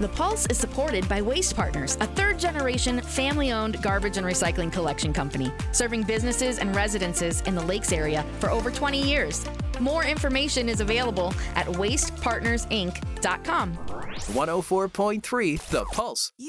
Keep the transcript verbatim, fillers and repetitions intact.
The Pulse is supported by Waste Partners, a third-generation, family-owned garbage and recycling collection company, serving businesses and residences in the Lakes area for over twenty years. More information is available at waste partners inc dot com. one oh four point three The Pulse.